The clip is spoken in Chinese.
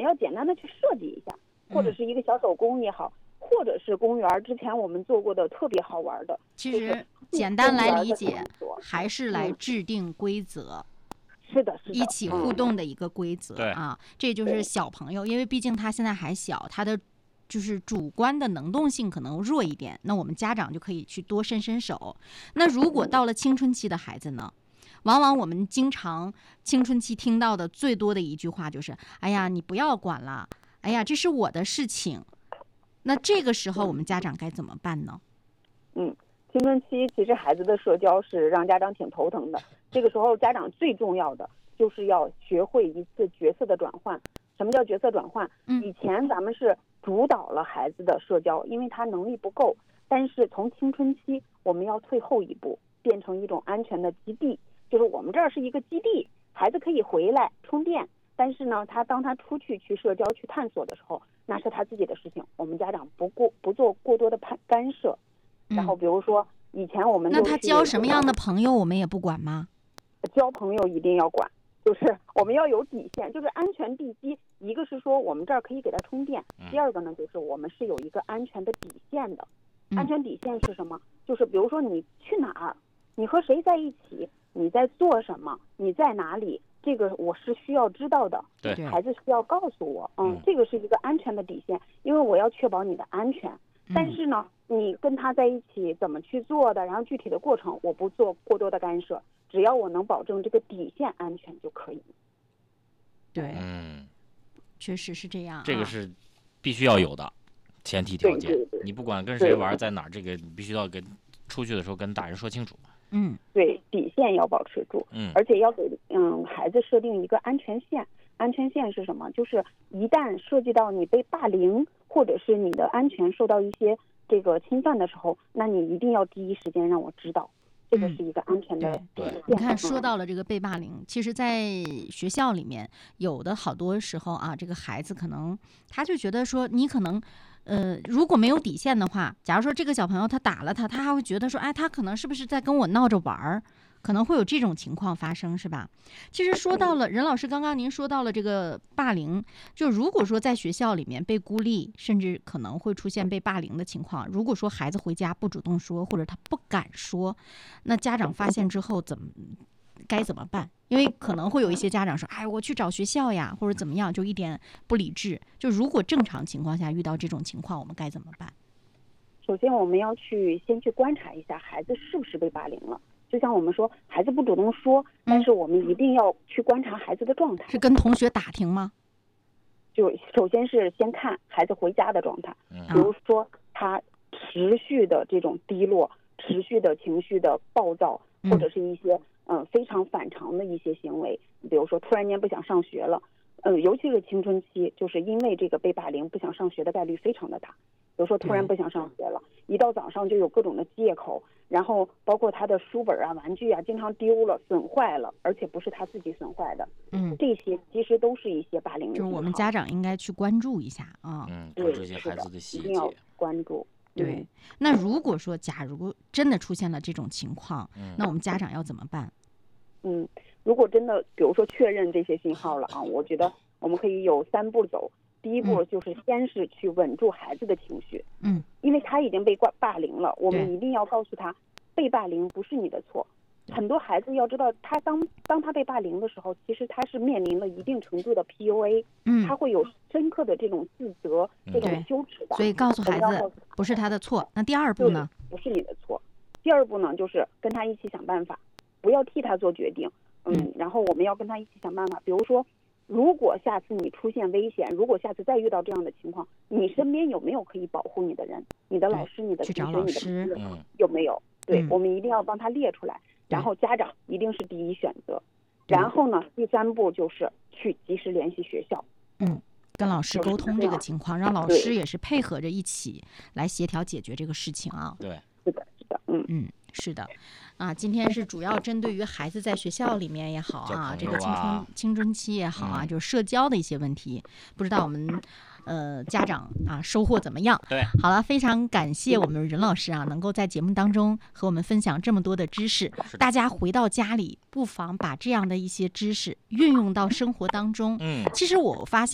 要简单的去设计一下，或者是一个小手工也好，或者是公园之前我们做过的特别好玩的。 其实简单来理解，还是来制定规则。 是的， 一起互动的一个规则啊，这就是小朋友，因为毕竟他现在还小，他的就是主观的能动性可能弱一点，那我们家长就可以去多伸伸手。那如果到了青春期的孩子呢，往往我们经常青春期听到的最多的一句话就是哎呀你不要管了，哎呀这是我的事情。那这个时候我们家长该怎么办呢？ 青春期其实孩子的社交是让家长挺头疼的，这个时候家长最重要的就是要学会一次角色的转换。什么叫角色转换？以前咱们是主导了孩子的社交，因为他能力不够，但是从青春期我们要退后一步，变成一种安全的基地，就是我们这儿是一个基地，孩子可以回来充电，但是呢当他出去去社交去探索的时候，那是他自己的事情，我们家长不做过多的干涉。然后比如说以前我们那他交什么样的朋友我们也不管吗？ 交朋友一定要管，就是我们要有底线，就是安全地基。一个是说我们这儿可以给他充电，第二个呢就是我们是有一个安全的底线的。安全底线是什么？就是比如说你去哪儿，你和谁在一起，你在做什么，你在哪里，这个我是需要知道的。 对， 孩子需要告诉我，这个是一个安全的底线，因为我要确保你的安全。但是呢，你跟他在一起怎么去做的，然后具体的过程我不做过多的干涉，只要我能保证这个底线安全就可以。 对，确实是这样。 这个是必须要有的前提条件。对，你不管跟谁玩，在哪儿，这个你必须要跟出去的时候跟大人说清楚。 对，底线要保持住。而且要给孩子设定一个安全线。安全线是什么？就是一旦涉及到你被霸凌，或者是你的安全受到一些这个侵犯的时候，那你一定要第一时间让我知道，这个是一个安全的。 对，你看说到了这个被霸凌，其实在学校里面有的好多时候啊，这个孩子可能他就觉得说你可能如果没有底线的话，假如说这个小朋友他打了他还会觉得说哎，他可能是不是在跟我闹着玩儿，可能会有这种情况发生，是吧？其实说到了任老师，刚刚您说到了这个霸凌，就如果说在学校里面被孤立，甚至可能会出现被霸凌的情况，如果说孩子回家不主动说，或者他不敢说，那家长发现之后该怎么办？因为可能会有一些家长说哎，我去找学校呀，或者怎么样，就一点不理智。就如果正常情况下遇到这种情况，我们该怎么办？ 首先我们要先去观察一下孩子是不是被霸凌了。就像我们说孩子不主动说，但是我们一定要去观察孩子的状态。 是跟同学打听吗？ 就首先是先看孩子回家的状态，比如说他持续的这种低落，持续的情绪的暴躁，或者是一些非常反常的一些行为，比如说突然间不想上学了，尤其是青春期，就是因为这个被霸凌不想上学的概率非常的大。比如说突然不想上学了，一到早上就有各种的借口，然后包括他的书本啊、玩具啊经常丢了、损坏了，而且不是他自己损坏的。这些其实都是一些霸凌的。 就是我们家长应该去关注一下啊。 关注一些孩子的细节， 一定要关注。 对，那如果说假如真的出现了这种情况，那我们家长要怎么办？ 如果真的比如说确认这些信号了啊，我觉得我们可以有3步走。第一步就是先是去稳住孩子的情绪，因为他已经被霸凌了，我们一定要告诉他，被霸凌不是你的错。很多孩子要知道，他当他被霸凌的时候，其实他是面临了一定程度的 PUA，他会有深刻的这种自责、这种羞耻感。 所以告诉孩子不是他的错。那第二步呢？ 不是你的错。第二步呢，就是跟他一起想办法，不要替他做决定。然后我们要跟他一起想办法，比如说。如果下次你出现危险，如果下次再遇到这样的情况，你身边有没有可以保护你的人？你的老师、你的同学、你的朋友有没有？对，我们一定要帮他列出来。然后家长一定是第一选择。然后呢，第3步就是去及时联系学校。 跟老师沟通这个情况，让老师也是配合着一起来协调解决这个事情啊。 对， 是的， 是的。啊，今天是主要针对于孩子在学校里面也好啊，这个青春期也好啊，就是社交的一些问题，不知道我们家长啊收获怎么样？ 对， 好了，非常感谢我们任老师啊，能够在节目当中和我们分享这么多的知识。大家回到家里，不妨把这样的一些知识运用到生活当中。其实我发现。